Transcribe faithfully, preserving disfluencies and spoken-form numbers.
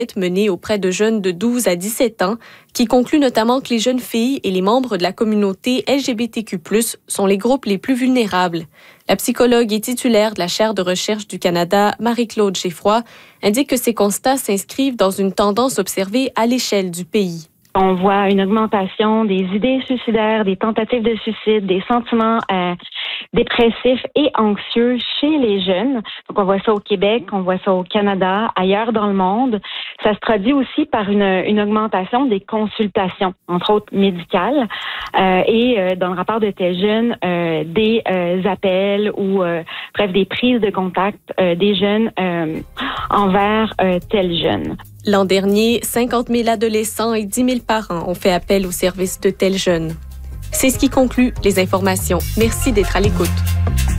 menée auprès de jeunes de douze à dix-sept ans qui conclut notamment que les jeunes filles et les membres de la communauté L G B T Q plus, sont les groupes les plus vulnérables. La psychologue et titulaire de la chaire de recherche du Canada, Marie-Claude Geffroy, indique que ces constats s'inscrivent dans une tendance observée à l'échelle du pays. On voit une augmentation des idées suicidaires, des tentatives de suicide, des sentiments euh, dépressifs et anxieux chez les jeunes. Donc, on voit ça au Québec, on voit ça au Canada, ailleurs dans le monde. Ça se traduit aussi par une, une augmentation des consultations, entre autres médicales, euh, et euh, dans le rapport de tel jeune, euh, des euh, appels ou, euh, bref, des prises de contact euh, des jeunes euh, envers euh, tel jeune. L'an dernier, cinquante mille adolescents et dix mille parents ont fait appel au service de tel jeune. C'est ce qui conclut les informations. Merci d'être à l'écoute.